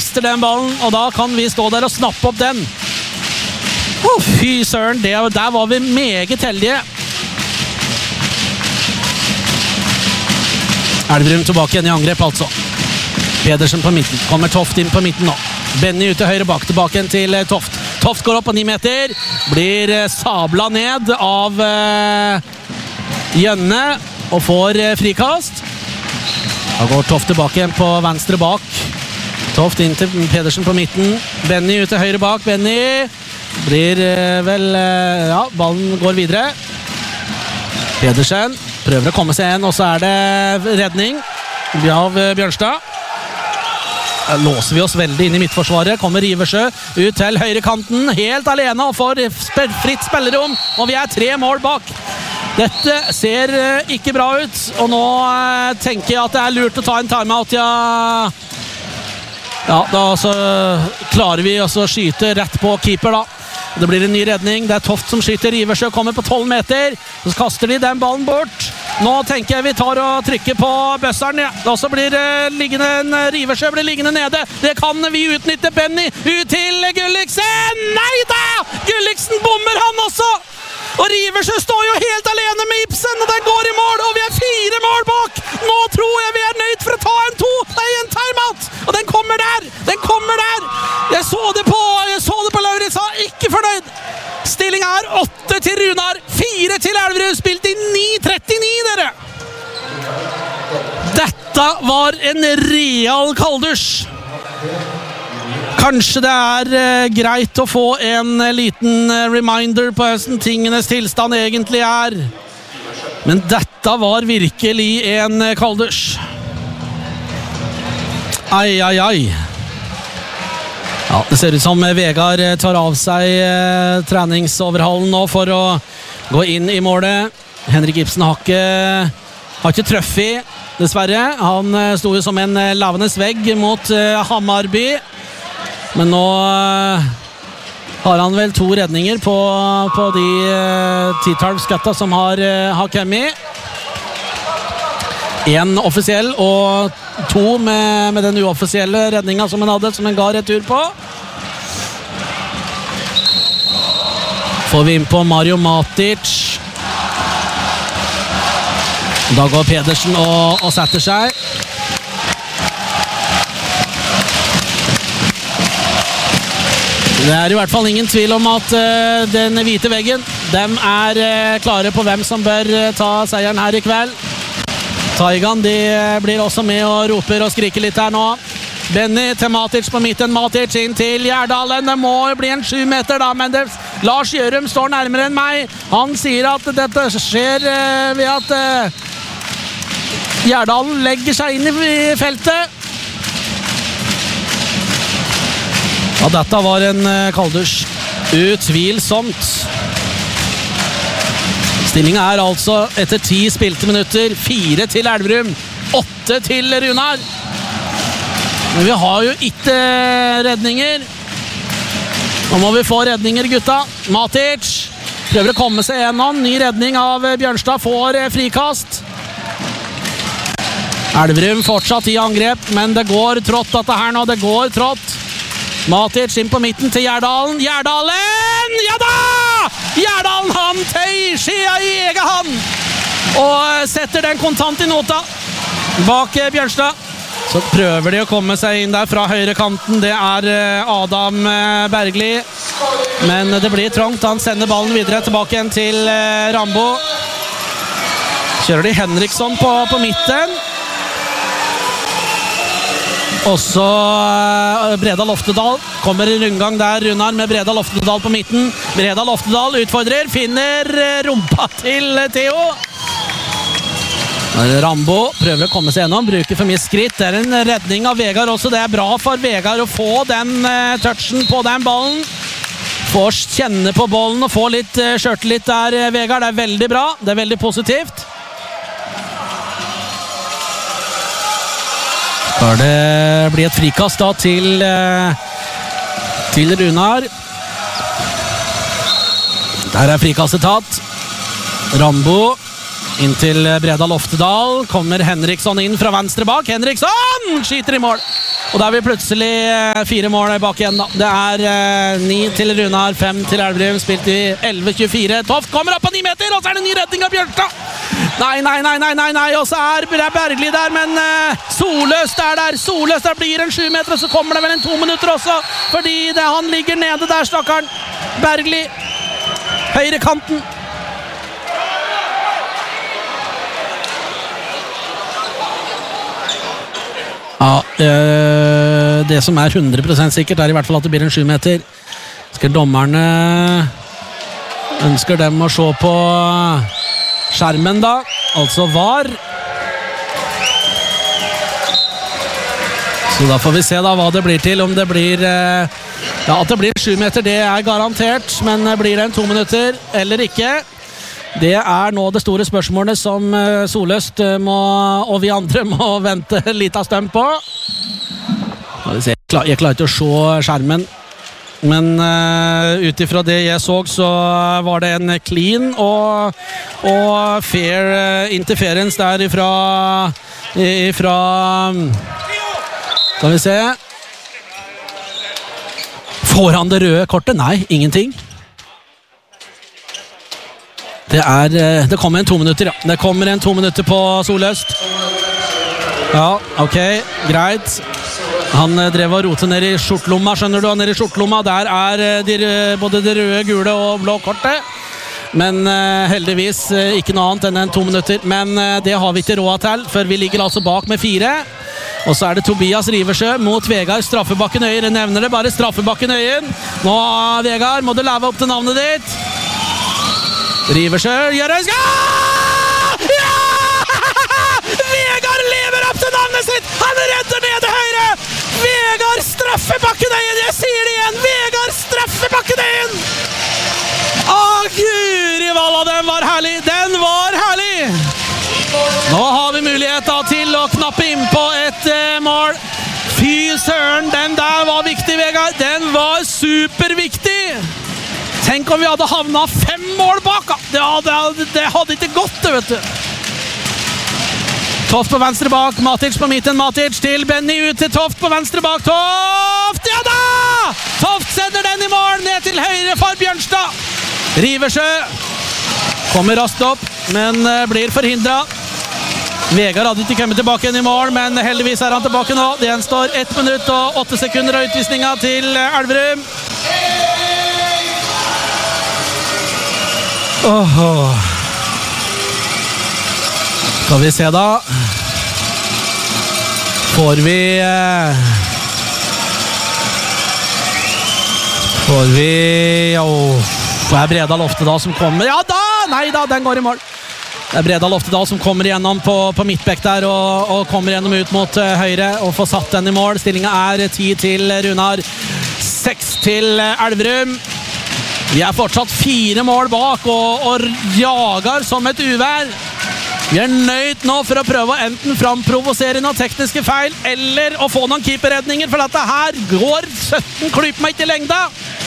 mister den ballen, og da kan vi stå der og snappe opp den. Fy søren, der var vi meget heldige. Elverum tilbake igjen i angrep, altså. Pedersen på midten. Kommer Toft inn på midten nå. Benny ut til høyre bak, tilbake igjen til Toft. Toft går opp på 9 meter. Blir sabla ned av Gjønne og får frikast. Da går Toft tilbake igjen på venstre bak. Toft inn til Pedersen på midten. Benny ut til høyre bak. Benny blir vel... Ja, ballen går videre. Pedersen prøver å komme seg igjen, og så er det redning av Bjørnstad. Da låser vi oss veldig inn i midtforsvaret. Kommer Riversjø ut til høyrekanten, helt alene og får fritt spillerom, og vi er 3 mål bak. Dette ser ikke bra ut, og nå tenker jeg at det er lurt å ta en timeout. Ja, da så klarer vi å skyte rett på keeper da. Det blir en ny redning, det er Toft som skyter. Riversjø kommer på 12 meter, så kaster de den ballen bort. Nå tenker jeg vi tar og trykker på bøsseren, ja. Og så blir Riversjø blir liggende nede. Det kan vi utnytte. Benny ut til Gulliksen. Nei da! Gulliksen bommer han også! Og Riversjø står jo helt alene med Ibsen, og den går i mål, og vi er 4 mål bak! Nå tror jeg vi er nødt for å ta en timeout! Og den kommer der! Den kommer der! Jeg så det på Lauritz, ikke fornøyd! Stilling er 8 til Runar, 4 til Elverum, spilt i 9:39, dere! Dette var en real kalddusj! Kanskje det er greit å få en liten reminder på hvordan tingenes tilstand egentlig er. Men dette var virkelig en kalddusj. Ai, ai, ai. Ja, det ser ut som Vegard tar av seg treningsoverhallen nå for å gå inn i målet. Henrik Ibsen har ikke trøffet, dessverre. Han sto jo som en lavende vegg mot Hammarby. Men nå har han vel 2 redninger på de 10-12 skatta som har kommet. 1 offisiell og 2 med den uoffisielle redningen som han hadde, som han ga retur på. Får vi inn på Mario Matic. Da går Pedersen og setter seg. Det er i hvert fall ingen tvil om at den hvite veggen, dem er klare på hvem som bør ta seieren her i kveld. Taigan, de blir også med og roper og skriker litt her nå. Benny til Matic på midten, Matic inn til Gjerdalen. Det må jo bli en 7 meter da, men Lars Gjørum står nærmere enn meg. Han sier at dette skjer ved at Gjerdalen legger seg inn i feltet. Ja, dette var en kalddusj. Utvilsomt. Stillingen er altså etter 10 spilte minutter 4 til Elverum, 8 til Runar. Men vi har jo ikke redninger. Nå må vi få redninger, gutta. Matic prøver å komme seg gjennom. Ny redning av Bjørnstad, får frikast. Elverum fortsatt i angrep, men det går trått dette her nå. Det går trått. Matic inn på midten til Gjerdalen. Gjerdalen! Ja da! Gjerdalen, han tøy skjea i egen hand. Og setter den kontant i nota. Bak Bjørnstad. Så prøver de å komme seg inn der fra høyre kanten. Det er Adam Bergli. Men det blir trångt. Han sender ballen videre tilbake igjen til Rambo. Kjører de Henriksson på midten. Også Breda Loftedal kommer i rundgang der, Runar med Breda Loftedal på midten. Breda Loftedal utfordrer, finner rumpa til Theo. Rambo prøver å komme seg gjennom, bruker for mye skritt. Det er en redning av Vegard også. Det er bra for Vegard å få den touchen på den ballen. Får kjenne på bollen og få litt skjørtelitt der, Vegard. Det er veldig bra, det er veldig positivt. Skal det bli et frikast da til Runar. Der er frikastet tatt. Rambo inn til Breda Loftedal. Kommer Henriksson inn fra venstre bak. Henriksson skyter i mål. Og da er vi plutselig 4 mål bak igjen da. Det er 9 til Runar, 5 til Elverum, spilt i 11-24. Toft kommer opp på 9 meter, og så er det ny redning av Bjørnstad. Nei, og så er Bergli der, men Soløst er der. Soløst der blir en 7 meter, og så kommer det vel en 2 minutter også, fordi han ligger nede der, stakkaren. Bergli, høyre kanten. Ja, det som er 100% sikkert er i hvert fall at det blir en 7 meter. Skal dommerne ønsker dem å se på skjermen da, altså VAR. Så da får vi se da hva det blir til, om det blir at det blir 7 meter, det er garantert, men blir det en 2 minutter eller ikke? Det er nå det store spørsmålet som Soløst og vi andre må vente litt av støm på. Jeg klarer ikke å se skjermen, men utifra det jeg så var det en clean og fair interference der ifra skal vi se. Får han det røde kortet? Nei, ingenting. Det kommer en 2 minutter, ja. Det kommer en 2 minutter på Soløst. Ja, ok, greit. Han drev og rotet ned i skjortlomma, skjønner du, ned i skjortlomma. Der er både det røde, gule og blå kortet. Men heldigvis ikke noe annet enn en 2 minutter. Men det har vi ikke råd til, for vi ligger altså bak med 4. Og så er det Tobias Riversjø mot Vegard Straffebakken Øyen. Jeg nevner det bare, Straffebakken Øyen. Nå, Vegard, må du leve opp til navnet ditt. Riversjø gjør en ja! Vegard lever opp til navnet sitt. Han redder ned til høyre. Vegard Straffebakken Øyen. Jeg sier det igjen. Vegard Straffebakken Øyen. Guri valla, den var herlig. Den var herlig. Nå har vi mulighet til å knappe inn på et mål. Fy søren, den der var viktig, Vegard. Den var superviktig. Tenk om vi hadde havnet 5 mål bak. Det hadde ikke gått, det, vet du. Toft på venstre bak, Matic på midten, Matic til Benny, ut til Toft på venstre bak. Toft, ja da! Toft sender den i mål, ned til høyre for Bjørnstad. Riversjø kommer raskt opp, men blir forhindret. Vegard hadde ikke kommet tilbake igjen i mål, men heldigvis er han tilbake nå. Det gjenstår 1 minutt og 8 sekunder av utvisningen til Elverum. Skal vi se da. Får vi det er Bredal Oftedal som kommer. Ja da! Nei da, den går i mål. Det er Bredal Oftedal som kommer igjennom på midtbekk der og kommer gjennom ut mot høyre og får satt den i mål. Stillingen er 10 til Runar, 6 til Elverum. Vi er fortsatt 4 mål bak og jager som et uvær. Vi er nøyd nå for å prøve å enten framprovosere noen tekniske feil eller å få noen keeperredninger, for dette her går 17 klyp meg ikke i lengda.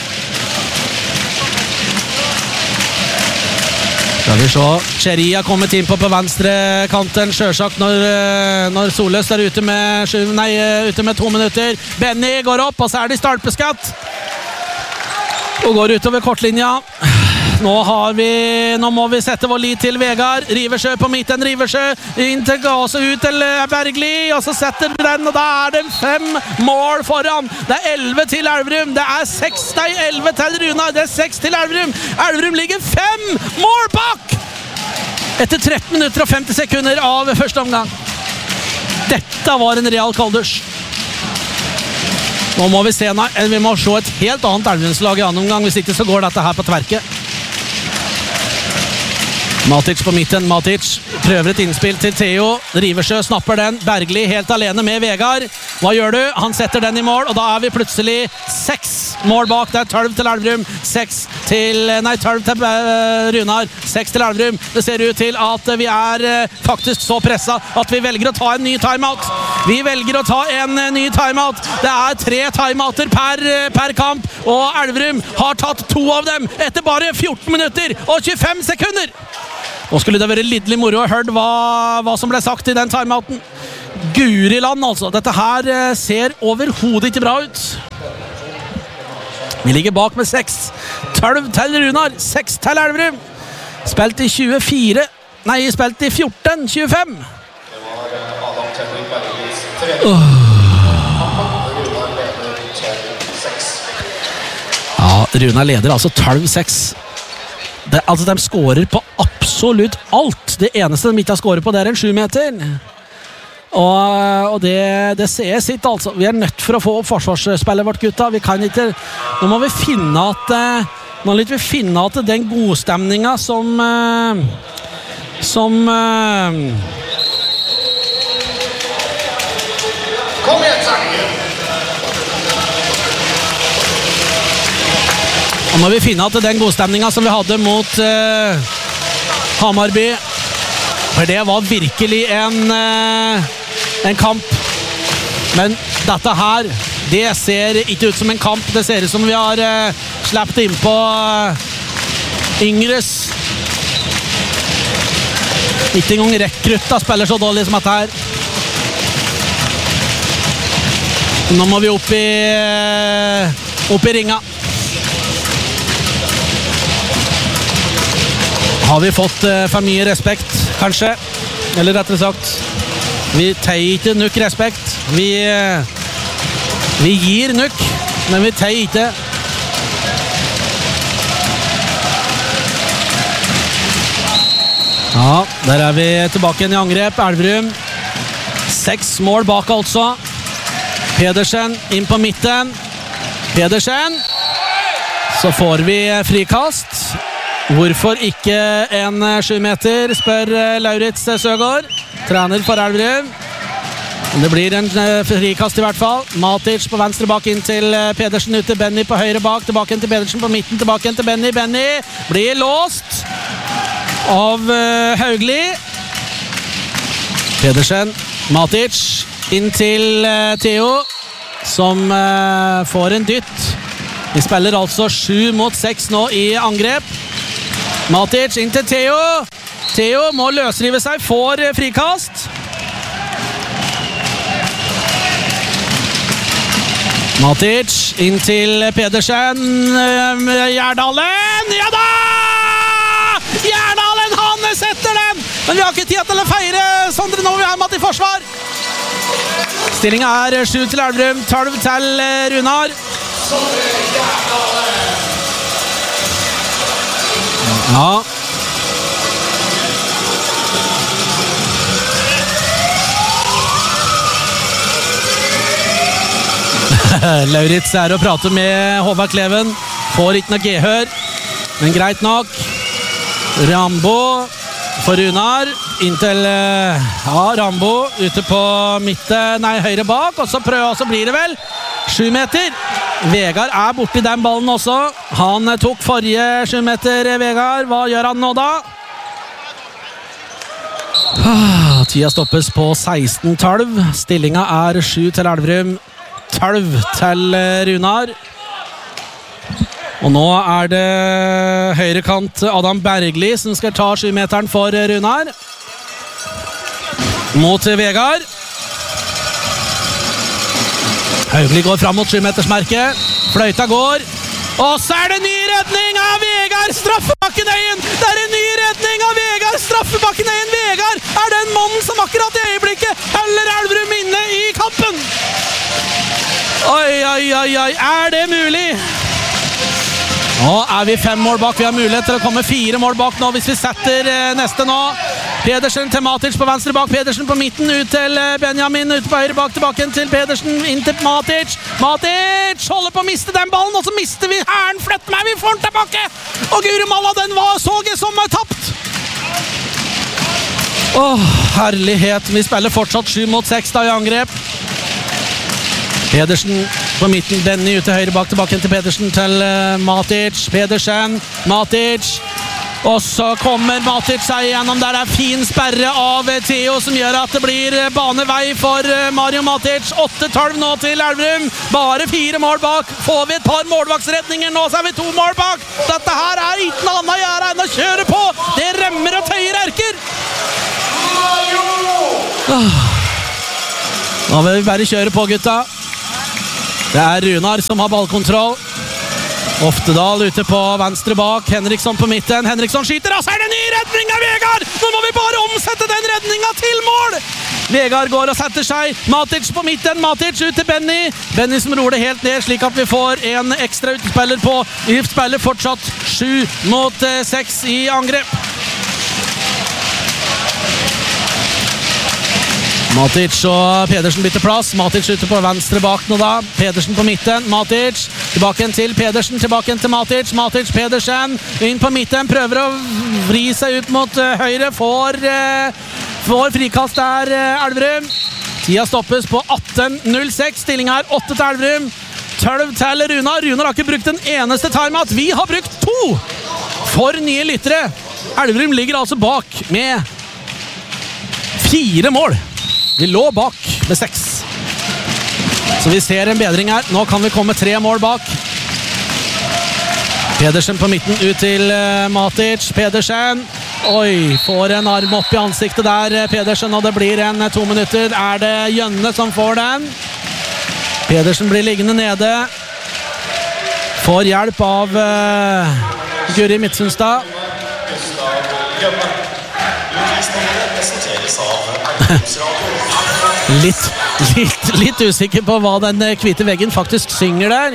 Skal vi se, Cherry har kommet inn på venstre kanten, selvsagt når Soløst er ute med 2 minutter. Benny går opp, og så er det stolpeskatt. Og går utover kortlinja. Nå må vi sette vår lit til Vegard. Riversjø på midten, Riversjø inn til Gase, ut til Bergli, og så setter vi den, og da er det 5 mål foran. Det er 11 til Elverum, det er 11 til Runar, det er 6 til Elverum. Elverum ligger 5 mål bak! Etter 13 minutter og 50 sekunder av første omgang. Dette var en real kalders. Nå må vi se, vi må se et helt annet Elverumslag i annen omgang, hvis ikke så går dette her på tverke. Matic på midten, Matic prøver et innspill til Theo. Riversjø snapper den, Bergli helt alene med Vegard. Hva gjør du? Han setter den i mål, og da er vi plutselig 6 mål bak. Det er 12 til Elverum, 12 til Runar, 6 til Elverum. Det ser ut til at vi er faktisk så presset at vi velger å ta en ny timeout. Vi velger å ta en ny timeout. Det er 3 timeouter per kamp, og Elverum har tatt 2 av dem etter bare 14 minutter og 25 sekunder. Nå skulle det være lidelig moro å høre hva som ble sagt i den timeouten. Guriland, altså. Dette her ser overhodet ikke bra ut. Vi ligger bak med 6. 12 til Runar, 6 til Elverum. Spilt i 24. Nei, spilt i 14, 25. Ja, Runar leder altså 12-6. Altså, de skårer på absolutt alt. Det eneste de ikke har skåret på, det er en 7-meter. Og det ser sitt, altså. Vi er nødt for å få opp forsvarsspillet vårt, gutta. Vi kan ikke. Nå må vi finne at den godstemninga som Kom igjen, Sanger! Nå må vi finne at den godstemninga som vi hadde mot Hamarby, for det var virkelig en kamp. Men dette her, det ser ikke ut som en kamp. Det ser ut som vi har slappet inn på Yngres. Ikke engang rekrutta spiller så dårlig som dette her. Nå må vi opp i ringa. Har vi fått for mye respekt, kanskje? Eller rettere sagt, vi tar ikke nok respekt. Vi gir nok, men vi tar ikke. Ja, der er vi tilbake igjen i angrep. Elverum. 6 mål bak, altså. Pedersen inn på midten. Pedersen. Så får vi frikast. Hvorfor ikke en 7-meter, spør Lauritz Søgaard, trener for Elverum. Det blir en frikast i hvert fall. Matic på venstre bak inn til Pedersen, ute Benny på høyre bak, tilbake inn til Pedersen på midten, tilbake inn til Benny. Benny blir låst av Haugli. Pedersen, Matic inn til Theo, som får en dytt. Vi spiller altså 7 mot 6 nå i angrep. Matic inn til Theo. Theo må løsrive seg, får frikast. Matic inn til Pedersen. Gjerdalen, ja da! Gjerdalen, han setter den! Men vi har ikke tid til å feire, Sondre, nå vi har Matt i forsvar. Stillingen er 7 til Elverum, 12 til Runar. Ja. Lauritz er å prate med Håvard Kleven. Får ikke noe gehør, men greit nok. Rambo for Runar. Inntil Rambo ute på midten, nei, høyre bak. Og så blir det vel 7 meter. Vegard er borti den ballen også. Han tok forrige 7 meter, Vegard. Hva gjør han nå da? Tida stoppes på 16-12. Stillinga er 7 til Elverum, 12 til Runar. Og nå er det høyrekant Adam Bergli som skal ta 7-meteren for Runar. Mot Vegard. Haugli går fram mot 7-metersmerket. Fløyta går. Og så er det ny redning av Vegard Straffebakkenøyen! Det er en ny redning av Vegard Straffebakkenøyen! Vegard er den mannen som akkurat i øyeblikket holder Elverum inne i kampen! Oi, oi, oi, oi. Er det mulig? Nå er vi 5 mål bak. Vi har mulighet til å komme 4 mål bak nå hvis vi setter neste nå. Pedersen til Matic på venstre bak. Pedersen på midten, ut til Benjamin, ut på høyre bak, tilbake til Pedersen, inn til Matic. Matic holder på å miste den ballen, og så mister vi hæren. Flytt meg, vi får den tilbake! Og Gurumalla, den så jeg som er tapt. Herlighet. Vi spiller fortsatt 7 mot 6 da i angrep. Pedersen på midten, Benny ute høyre bak, tilbake til Pedersen, til Matic. Pedersen, Matic. Og så kommer Matic seg gjennom. Der er fin sperre av Theo som gjør at det blir banevei for Mario Matic. 8-12 nå til Elverum. Bare 4 mål bak. Får vi et par målvaktsredninger nå, så er vi 2 mål bak. Dette her er ikke noe annet å gjøre enn å kjøre på. Det remmer og tøyer Erker. Da vil vi bare kjøre på, gutta. Det Runar som har ballkontroll. Oftedal ute på venstre bak. Henriksson på midten. Henriksson skyter, og så det ny redning av Vegard! Nå må vi bare omsette den redningen til mål! Vegard går og setter seg. Matic på midten. Matic ut til Benny. Benny som ror det helt ned, slik at vi får en ekstra utespiller på. Vi spiller fortsatt 7-6 i angrep. Matic og Pedersen bytter plass. Matic ute på venstre bak nå da. Pedersen på midten. Matic tilbake til Pedersen. Tilbake til Matic. Matic, Pedersen inn på midten. Prøver å vri seg ut mot høyre. Får frikast der, Elverum. Tida stoppes på 18.06. Stilling her 8 til Elverum. 12 til Runar. Runar har ikke brukt den eneste timeout. Vi har brukt 2 for nye lyttere. Elverum ligger altså bak med 4 mål. Vi lå bak med 6. Så vi ser en bedring her. Nå kan vi komme 3 mål bak. Pedersen på midten ut til Matic. Pedersen. Oi, får en arm opp i ansiktet der, Pedersen, og det blir en 2 minutter. Det Jønne som får den? Pedersen blir liggende nede. Får hjelp av Guri Midtsunstad. Litt usikker på hva den hvite veggen faktisk synger der.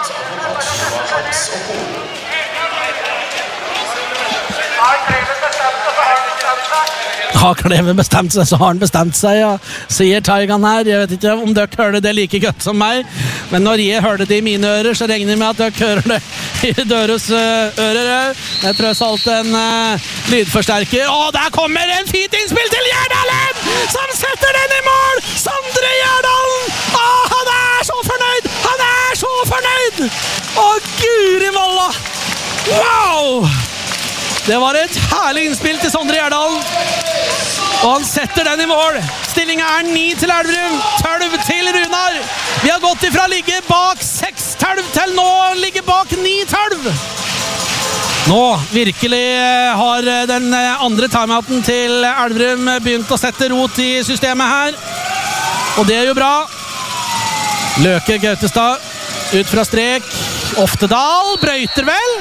Har Kleven bestemt seg, så har han bestemt seg, ja, sier Taigan her. Jeg vet ikke om dere hører det like godt som meg, men når jeg hører det i mine ører, så regner jeg med at dere hører det i deres ører. Det trøs alt en lydforsterker. Og der kommer en fint innspill til Gjerdalen, som setter den i mål! Sondre Gjerdalen! Han så fornøyd! Han så fornøyd! Guri malla! Wow! Det var et herlig innspill til Sondre Gjerdalen. Og han setter den i mål. Stillingen 9 til Elverum, 12 til Runar. Vi har gått ifra å ligge bak 6-12 til nå ligge bak 9-12. Nå virkelig har den andre timeouten til Elverum begynt å sette rot i systemet her. Og det jo bra. Løke Gautestad ut fra strek. Oftedal brøyter vel.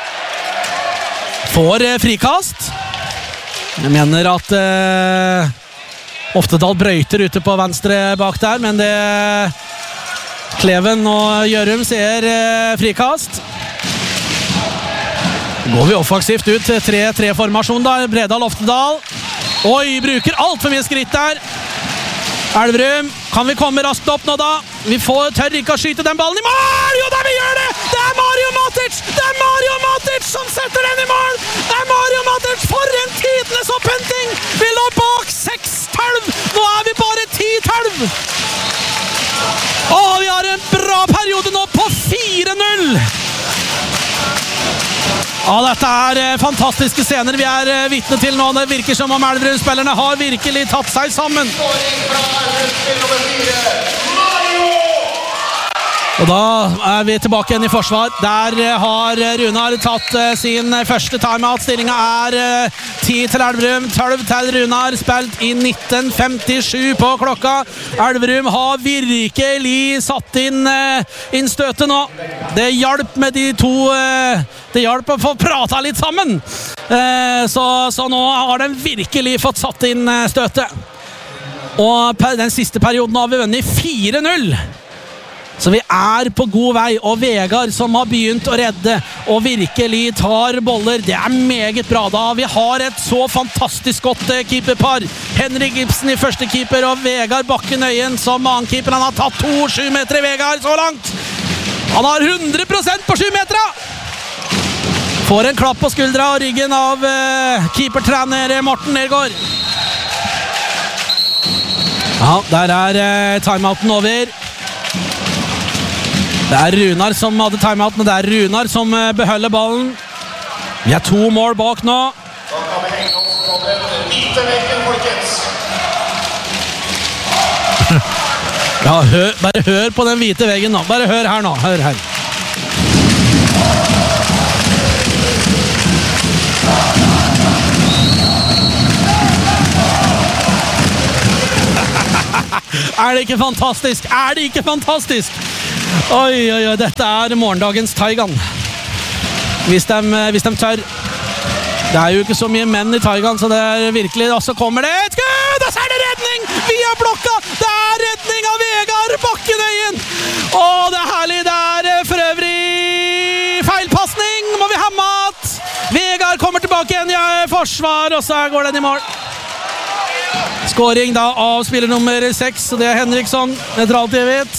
Får frikast. Jeg mener at Oftedal brøyter ute på venstre bak der, men det Kleven og Gjørum ser frikast. Går vi offensivt ut til 3-3-formasjon da. Bredal Oftedal. Oi, bruker alt for mye skritt der. Elverum, kan vi komme raskt opp nå da? Vi tør ikke å skyte den ballen i mål! Jo da, vi gjør det! Det Mario Matic! Det Mario Matic som setter den i mål! Det Mario Matic! For en tidenes opphenting! Vi lå bak 6-12! Nå vi bare 10-12! Vi har en bra periode nå på 4-0! Dette fantastiske scener vi vitne til nå. Det virker som om Elverum-spillerne har virkelig tatt seg sammen. Og da vi tilbake igjen i forsvar. Der har Runar tatt sin første timeout. Stillingen 10 til Elverum, 12 til Runar. Spilt i 19:57 på klokka. Elverum har virkelig satt inn støtet nå. Det hjalp med de to. Det hjalp å få prata litt sammen. Så nå har de virkelig fått satt inn støtet. Og den siste perioden har vi vunnet 4-0. Så vi på god vei, og Vegard som har begynt å redde og virkelig tar boller, det meget bra da. Vi har et så fantastisk godt keeperpar. Henrik Ibsen i første keeper og Vegard Bakken-Øyen som annenkeeper. Han har tatt 2 7-meter i Vegard så langt. Han har 100% på 7-metera. Får en klapp på skuldra og ryggen av keepertrener Morten Nergård. Ja, der timeouten over. Det Runar som hadde timeout, men det Runar som beholder ballen. Vi 2 mål bak nå. Da kan vi henge oss på den hvite veggen, folkens. Ja, bare hør på den hvite veggen nå. Bare hør her nå. Hør her. Er det ikke fantastisk? Er det ikke fantastisk? Oi, oi, oi, dette morgendagens Taigan. Hvis de tør. Det jo ikke så mye menn i Taigan, så det virkelig. Og så kommer det et skudd, og så det redning via blokka. Det redning av Vegard Bakkenøyen. Og det herlig, det for øvrig feilpassning, må vi ha mat. Vegard kommer tilbake igjen i forsvar, og så går den i mål. Skåring da av spiller nummer 6, og det Henriksson, nøytralt i hvitt.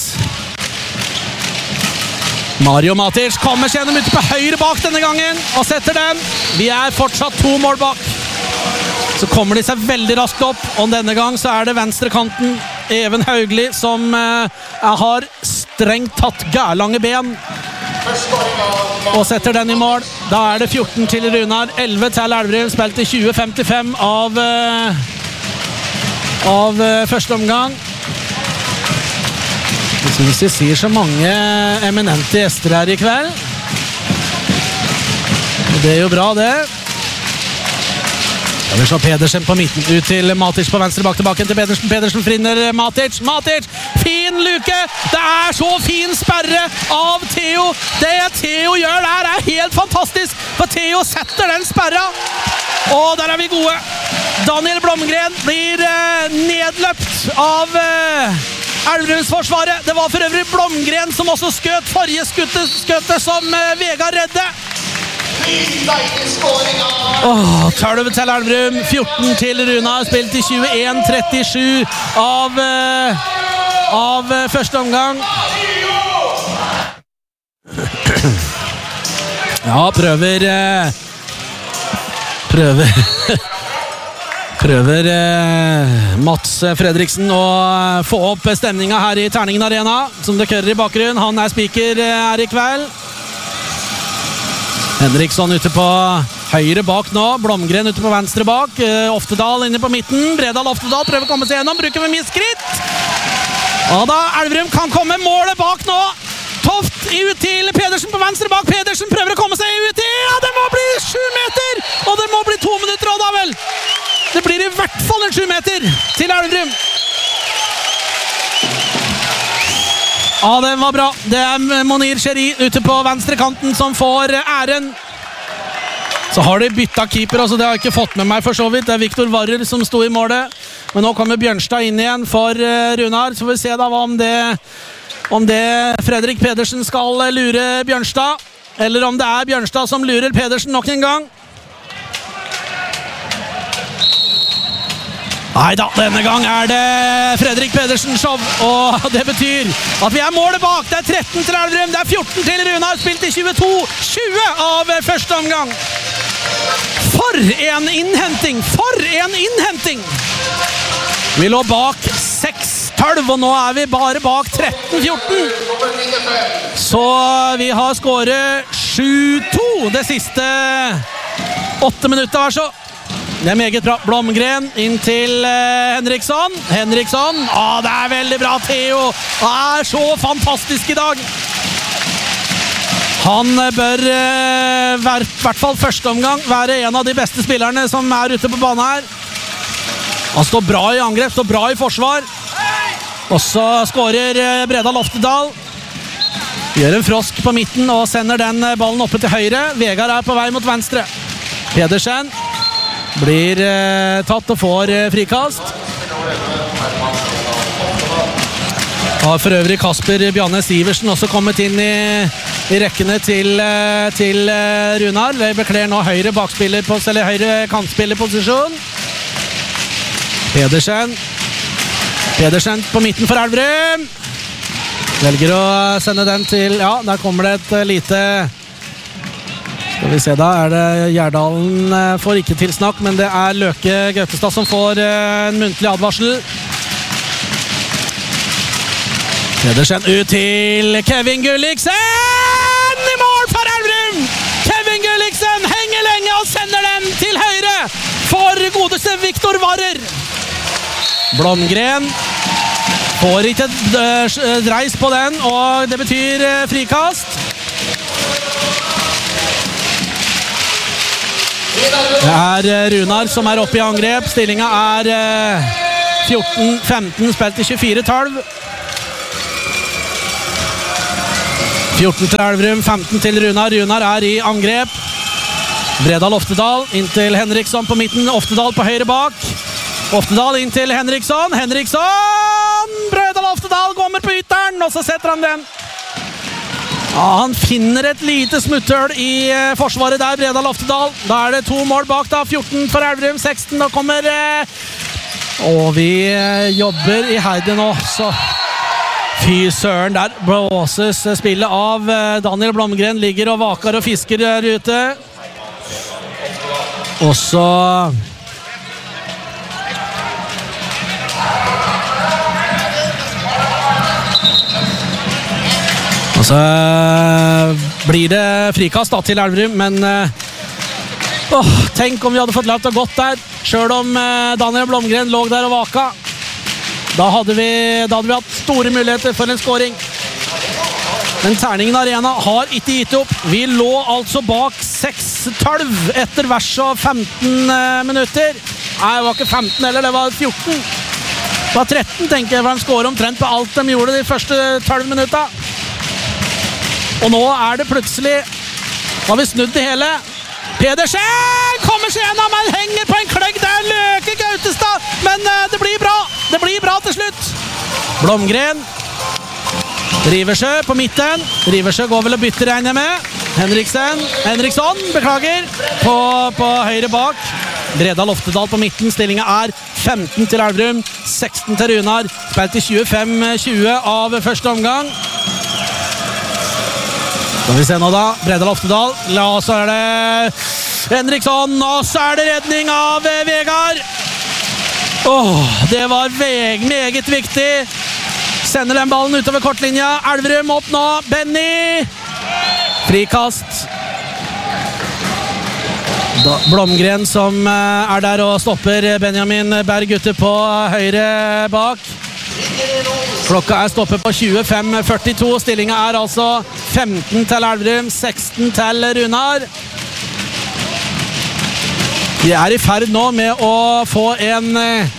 Mario Matic kommer seg gjennom ute på høyre bak denne gangen og setter den. Vi fortsatt 2 mål bak. Så kommer de seg veldig raskt opp, og denne gang så det venstre kanten Even Haugli som har strengt tatt gærlange ben og setter den i mål. Da det 14 til Runar, 11 til Elverum, spilt i 20:55 av første omgang. Jeg synes vi sier så mange eminente gjester her i kveld. Og det jo bra, det. Da vi slår Pedersen på midten, ut til Matic på venstre, bak tilbake til Pedersen. Pedersen frinner Matic. Matic, fin luke! Det så fin sperre av Theo. Det Theo gjør der helt fantastisk, for Theo setter den sperra. Og der vi gode. Daniel Blomgren blir nedløpt av Elverumsforsvaret. Det var for øvrig Blomgren som også skjøt forrige skuttet som Vegard redde. 12 til Elverum, 14 til Runar, spilt i 21:37 av første omgang. Ja, prøver Mats Fredriksen å få opp stemninga her i Terningen Arena, som det kører i bakgrunnen. Han speaker her i kveld. Henriksson ute på høyre bak nå, Blomgren ute på venstre bak, Oftedal inne på midten, Bredal Oftedal prøver å komme seg gjennom, bruker med mye skritt. Og da Elverum kan komme målet bak nå. Toft ut til Pedersen på venstre bak. Pedersen prøver å komme seg ut i. Ja, det må bli 7 meter! Og det må bli 2 minutter, og da vel. Det blir i hvert fall en 7 meter til Elverum. Ja, den var bra. Det Monir Cheri ute på venstre kanten som får æren. Så har de byttet keeper, altså det har jeg ikke fått med meg for så vidt. Det Viktor Varrer som sto i målet. Men nå kommer Bjørnstad inn igjen for Runar. Så får vi se da om det Fredrik Pedersen skal lure Bjørnstad, eller om det Bjørnstad som lurer Pedersen nok en gang. Neida, denne gang det Fredrik Pedersen show, og det betyr at vi målet bak. Det 13 til Elverum, det 14 til Runar, spilt i 22:20 av første omgang. For en innhenting! For en innhenting! Vi lå bak 6-12, og nå vi bare bak 13-14. Så vi har skåret 7-2 det siste 8 minutter, vær så. Det meget bra. Blomgren inn til Henriksson. Henriksson, det veldig bra. Theo så fantastisk i dag. Han bør i hvert fall første omgang være en av de beste spillerne som ute på banen her. Han står bra i angrep, står bra i forsvar. Og så skårer Bredal Oftedal. Gjør en frosk på midten og sender den ballen oppe til høyre. Vegard på vei mot venstre. Pedersen blir tatt og får frikast. Har for øvrig Kasper Bjarne Siversen også kommet inn i rekkene til Runar. Det bekler nå høyre bakspiller eller høyre kantspillerposisjon. Pedersen på midten for Elverum. Velger å sende den til, ja, der kommer det et lite, skal vi se da, det Gjerdalen får ikke tilsnakk, men det Løke Gautestad som får en muntlig advarsel. Pedersen ut til Kevin Gulliksen, i mål for Elverum! Kevin Gulliksen henger lenge og sender den til høyre for godeste Viktor Varrer. Blomgren får ikke dreis på den, og det betyr frikast. Det Runar som oppe i angrep. Stillingen 14-15, spilt i 24-12. 14 til Elverum, 15 til Runar. Runar er i angrep. Bredal Oftedal inn til Henriksson på midten. Oftedal på høyre bak. Oftedal inn til Henriksson. Henriksson! Bredal Oftedal kommer på ytteren, og så setter han den. Ja, han finner et lite smutthull i forsvaret der, Bredal Oftedal. Da er det 2 mål bak da, 14 for Elverum, 16. Da kommer... Og vi jobber i heide nå, så... Fy søren, der blåses spillet av. Daniel Blomgren ligger og vaker og fisker der ute. Og så... Og så blir det frikast da til Elverum, men... tenk om vi hadde fått lov til å gått der, selv om Daniel Blomgren lå der og vaka. Da hadde vi hatt store muligheter for en scoring. Men Terningen Arena har ikke gitt opp. Vi lå altså bak 6-12 etter vers og 15 minutter. Nei, det var ikke 15 heller, det var 14. Det var 13, tenker jeg, for de scorer omtrent på alt de gjorde de første 12 minutter. Og nå er det plutselig... Har vi snudd det hele. Pedersen kommer seg gjennom, men henger på en kløgg der, Løke Gautestad, men det blir bra til slutt. Blomgren, Riversjø på midten, Riversjø går vel og bytter, regner jeg med. Henriksson, beklager, på høyre bak. Bredal Oftedal på midten, stillingen er 15 til Elverum, 16 til Runar, spilt i 25-20 av første omgang. Skal vi se nå da, Bredal Oftedal, og så er det Henriksson, og så er det redning av Vegard. Det var meget viktig. Sender den ballen utover kortlinja, Elverum opp nå, Benny. Frikast. Blomgren som er der og stopper Benjamin Berg ute på høyre bak. Klokka er stoppet på 25-42. Stillingen er altså 15 til Elverum, 16 til Runar. Vi er i ferd nå med å få en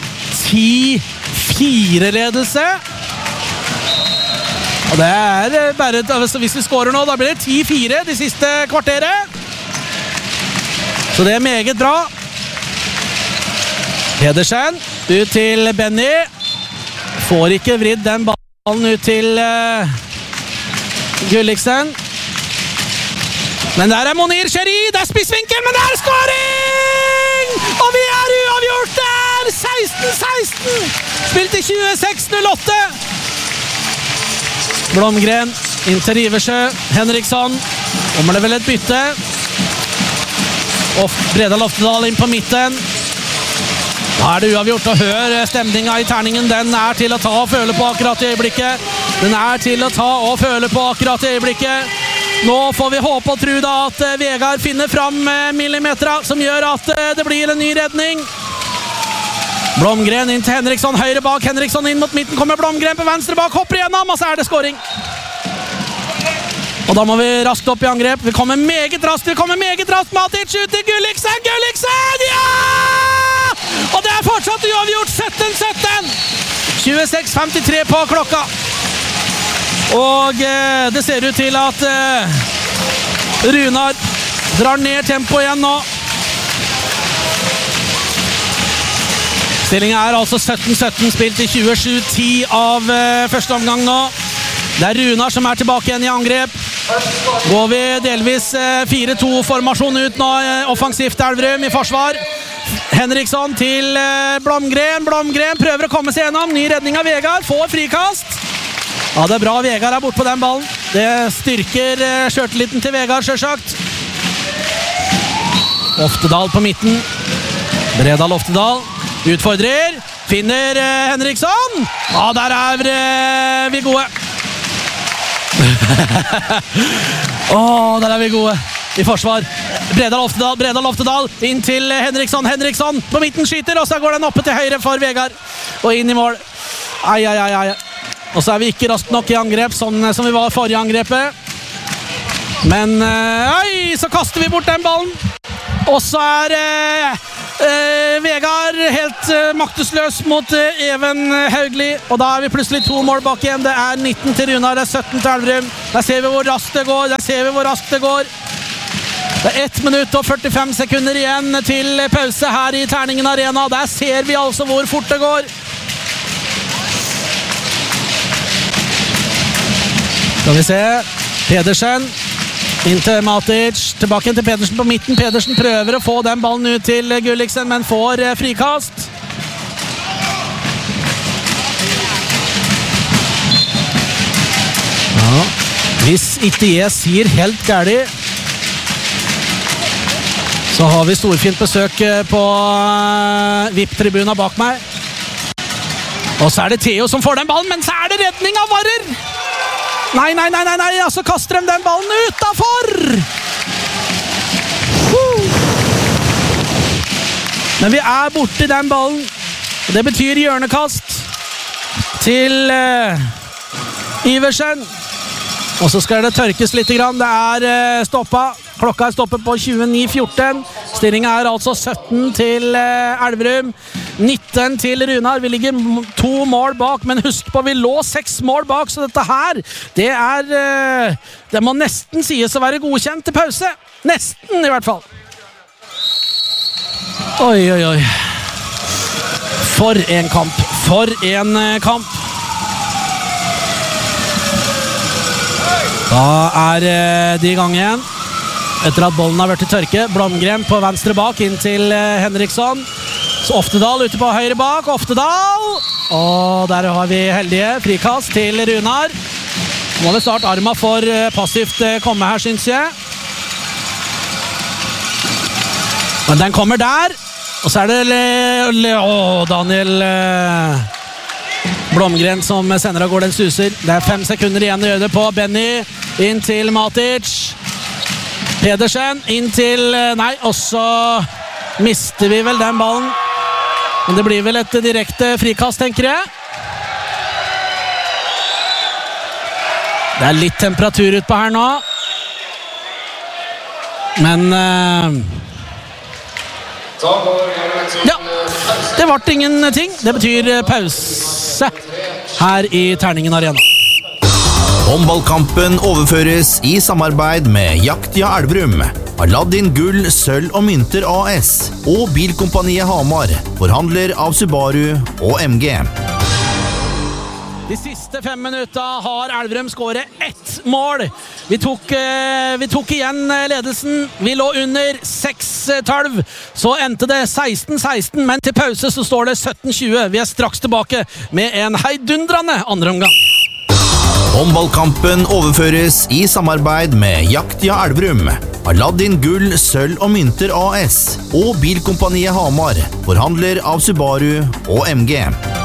10-4-ledelse. Og det er bare, hvis vi scorer nå, da blir det 10-4 de siste kvarteret. Så det er meget bra. Pedersen ut til Benny. Får ikke vridd den ballen ut til Gulliksen. Men der er Monir Cheri, det er spissvinkel, men det er scoring! Og vi er uavgjort der! 16-16! Spilt i 26-08. Blomgren inn til Riversjø. Henriksson. Kommer det vel et bytte. Og Bredal Oftedal inn på midten. Da er det uavgjort, og hør stemningen i terningen. Den er til å ta og føle på akkurat i øyeblikket. Nå får vi håpe og tro da at Vegard finner fram millimeter som gjør at det blir en ny redning. Blomgren inn til Henriksson, høyre bak. Henriksson inn mot midten, kommer Blomgren på venstre bak, hopper igjennom, og så er det scoring. Og da må vi raskt opp i angrep. Vi kommer meget raskt, Matic ut til Gulliksen, ja! Og det er fortsatt uavgjort, 17-17. 26-53 på klokka. Og det ser ut til at Runar drar ned tempo igjen nå. Stillingen er altså 17-17, spilt i 27-10 av første omgang nå. Det er Runar som er tilbake igjen i angrep. Går vi delvis 4-2-formasjon ut nå, offensivt Elverum i forsvar. Henriksson til Blomgren. Blomgren prøver å komme seg gjennom. Ny redning av Vegard, får frikast. Ja, det er bra Vegard er bort på den ballen. Det styrker skjørteliten til Vegard, selvsagt. Oftedal på midten. Bredal Oftedal utfordrer. Finner Henriksson. Ja, der er vi gode. Der er vi gode i forsvar. Bredal Oftedal inn til Henriksson. Henriksson på midten skyter, og så går den oppe til høyre for Vegard. Og inn i mål. Ai. Og så er vi ikke raskt nok i angrep, sånn som vi var i forrige angrepet. Men så kaster vi bort den ballen. Og så er Vegard helt maktesløs mot Even Haugli, og da vi plutselig 2 mål bak igjen. Det 19 til Runar, det 17 til Elverum. Der ser vi hvor raskt det går, Det 1 minutt og 45 sekunder igjen til pause her i Terningen Arena. Der ser vi altså hvor fort det går. Skal vi se, Pedersen inn til Matic, tilbake til Pedersen på midten. Pedersen prøver å få den ballen ut til Gulliksen, men får frikast. Ja, hvis ikke jeg sier helt gærlig, så har vi storfint besøk på VIP-tribunen bak meg. Og så det Theo som får den ballen, men så det redning av Varrer! Nei, så kaster de den ballen utenfor! Men vi borte i den ballen. Det betyr hjørnekast til Iversen. Og så skal det tørkes litt grann. Det stoppet. Klokka stoppet på 29:14. Stillingen altså 17 til Elverum, 19 til Runar. Vi ligger 2 mål bak, men husk på, vi lå 6 mål bak, så dette her, det må nesten sies å være godkjent til pause. Nesten, i hvert fall. Oi. For en kamp. Da de i gang igjen. Etter at bollen har vært i tørke. Blomgren på venstre bak, inn til Henriksson. Så Oftedal ute på høyre bak. Oftedal! Og der har vi heldige. Frikast til Runar. Må det starte arma for passivt komme her, synes jeg. Men den kommer der. Og så det Daniel Blomgren som sender av gårde den suser. Det 5 sekunder igjen å gjøre det på. Benny inn til Matic. Pedersen inn til Nei, og så mister vi vel den ballen. Men det blir vel et direkte frikast, tenker jeg. Det litt temperatur utpå her nå. Men ja, det ble ingenting. Det betyr pause her i Terningen Arena. Håndballkampen overføres i samarbeid med Jaktia Elverum, Aladdin Gull, Sølv og Mynter AS og Bilkompaniet Hamar, forhandler av Subaru og MG. De siste 5 minutter har Elverum skåret 1 mål. Vi tok igjen ledelsen. Vi lå under 6-12. Så endte det 16-16, men til pause så står det 17-20. Vi straks tilbake med en heidundrende andre omgang. Håndballkampen overføres i samarbeid med Jaktia Elverum, Aladdin Gull, Sølv og Mynter AS og Bilkompaniet Hamar, forhandler av Subaru og MG.